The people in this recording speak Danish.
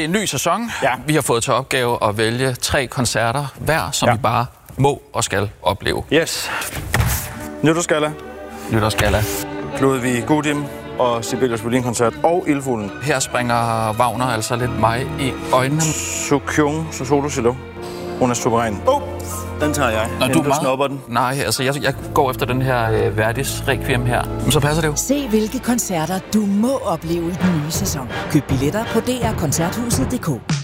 Det er en ny sæson. Ja. Vi har fået til opgave at vælge 3 koncerter hver, som vi bare må og skal opleve. Yes. Nytårsgalla, Nytårsgalla. Ludwig Gudim og Sibelius Violin-koncert og Ildfuglen. Her springer Wagner altså lidt mig i øjnene. Sukyung, solo-cello. Hun er suveræn. Den tager jeg. Når du snupper den. Nej, altså jeg går efter den her Verdis Requiem her. Men så passer det jo. Se hvilke koncerter du må opleve i den nye sæson. Køb billetter på drkoncerthuset.dk.